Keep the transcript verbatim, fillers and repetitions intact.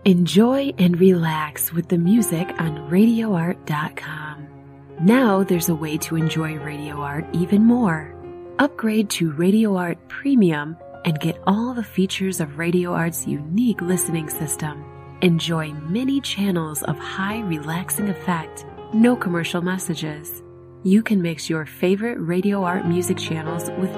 Enjoy and relax with the music on radio art dot com. Now there's a way to enjoy Radio Art even more. Upgrade to Radio Art Premium and get all the features of Radio Art's unique listening system. Enjoy many channels of high relaxing effect, no commercial messages. You can mix your favorite Radio Art music channels with